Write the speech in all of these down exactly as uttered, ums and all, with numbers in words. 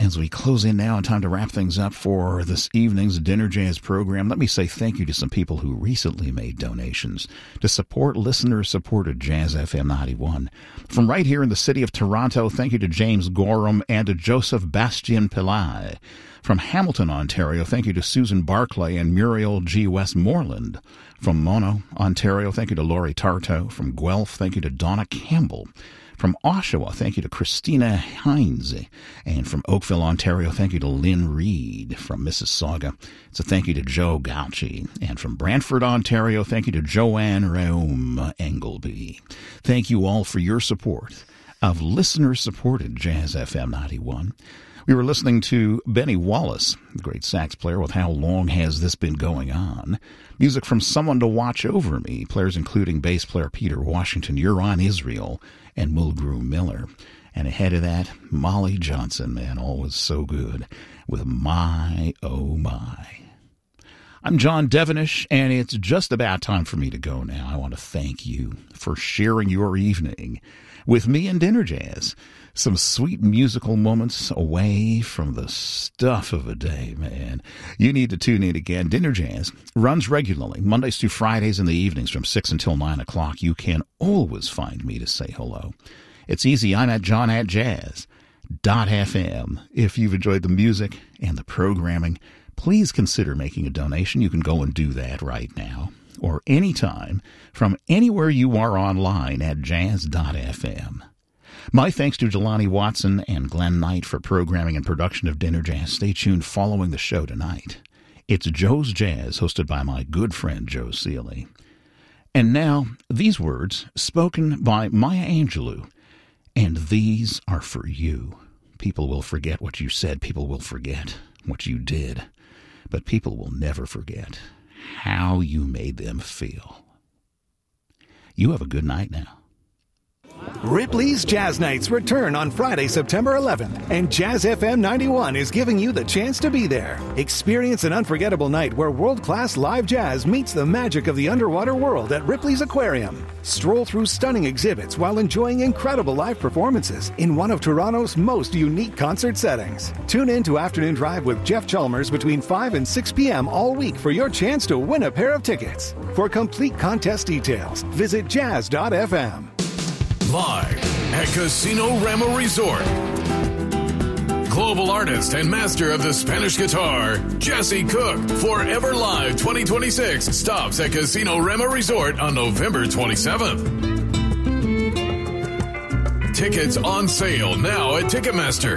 As we close in now and time to wrap things up for this evening's Dinner Jazz program, let me say thank you to some people who recently made donations to support listener-supported Jazz F M ninety-one. From right here in the city of Toronto, thank you to James Gorham and to Joseph Bastien Pillai. From Hamilton, Ontario, thank you to Susan Barclay and Muriel G. Westmoreland. From Mono, Ontario, thank you to Laurie Tarto. From Guelph, thank you to Donna Campbell. From Oshawa, thank you to Christina Hines. And from Oakville, Ontario, thank you to Lynn Reed. From Mississauga, it's a thank you to Joe Gauchi. And from Brantford, Ontario, thank you to Joanne Rome Engelby. Thank you all for your support of listener-supported Jazz F M ninety-one. We were listening to Benny Wallace, the great sax player, with How Long Has This Been Going On? Music from Someone to Watch Over Me, players including bass player Peter Washington, Euron Israel, and Mulgrew Miller. And ahead of that, Molly Johnson, man, always so good, with My Oh My. I'm John Devenish, and it's just about time for me to go now. I want to thank you for sharing your evening with me in Dinner Jazz. Some sweet musical moments away from the stuff of a day, man. You need to tune in again. Dinner Jazz runs regularly, Mondays through Fridays in the evenings from six until nine o'clock. You can always find me to say hello. It's easy. I'm at john at jazz dot f m. If you've enjoyed the music and the programming, please consider making a donation. You can go and do that right now or anytime from anywhere you are online at jazz dot f m. My thanks to Jelani Watson and Glenn Knight for programming and production of Dinner Jazz. Stay tuned following the show tonight. It's Joe's Jazz, hosted by my good friend Joe Seeley. And now, these words spoken by Maya Angelou, and these are for you. People will forget what you said. People will forget what you did. But people will never forget how you made them feel. You have a good night now. Ripley's Jazz Nights return on Friday, September eleventh, and Jazz F M ninety-one is giving you the chance to be there. Experience an unforgettable night where world-class live jazz meets the magic of the underwater world at Ripley's Aquarium. Stroll through stunning exhibits while enjoying incredible live performances in one of Toronto's most unique concert settings. Tune in to Afternoon Drive with Jeff Chalmers between five and six p.m. all week for your chance to win a pair of tickets. For complete contest details, visit jazz dot f m. Live at Casino Rama Resort. Global artist and master of the Spanish guitar, Jesse Cook, Forever Live twenty twenty-six stops at Casino Rama Resort on November twenty-seventh. Tickets on sale now at Ticketmaster.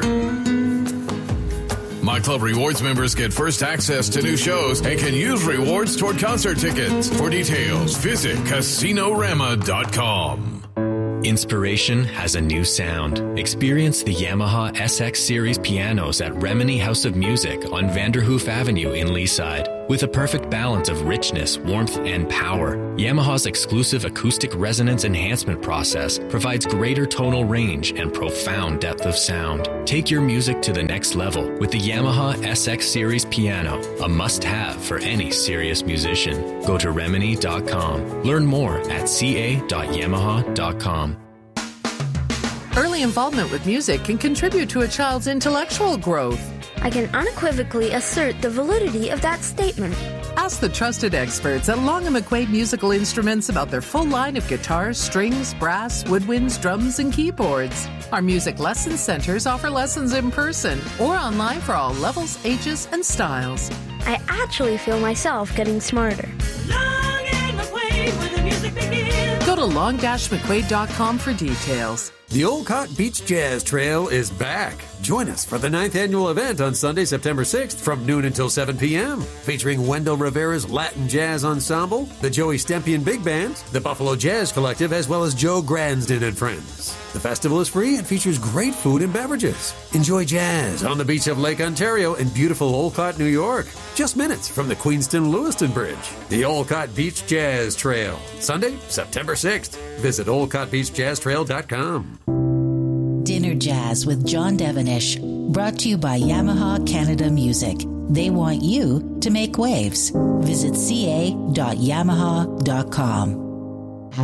My Club Rewards members get first access to new shows and can use rewards toward concert tickets. For details, visit casino rama dot com. Inspiration has a new sound. Experience the Yamaha S X Series pianos at Remini House of Music on Vanderhoof Avenue in Leaside. With a perfect balance of richness, warmth, and power, Yamaha's exclusive acoustic resonance enhancement process provides greater tonal range and profound depth of sound. Take your music to the next level with the Yamaha S X Series piano, a must-have for any serious musician. Go to remini dot com. Learn more at c a dot yamaha dot com. Early involvement with music can contribute to a child's intellectual growth. I can unequivocally assert the validity of that statement. Ask the trusted experts at Long and McQuaid Musical Instruments about their full line of guitars, strings, brass, woodwinds, drums, and keyboards. Our music lesson centers offer lessons in person or online for all levels, ages, and styles. I actually feel myself getting smarter. Long and McQuaid, where the music begins. Go to long dash mcquaid dot com for details. The Olcott Beach Jazz Trail is back. Join us for the ninth annual event on Sunday, September sixth from noon until seven p.m. Featuring Wendell Rivera's Latin Jazz Ensemble, the Joey Stempian Big Band, the Buffalo Jazz Collective, as well as Joe Gransden and friends. The festival is free and features great food and beverages. Enjoy jazz on the beach of Lake Ontario in beautiful Olcott, New York. Just minutes from the Queenston-Lewiston Bridge. The Olcott Beach Jazz Trail. Sunday, September sixth. Visit olcott beach jazz trail dot com. Dinner Jazz with John Devenish, brought to you by Yamaha Canada Music. They want you to make waves. Visit c a dot yamaha dot com.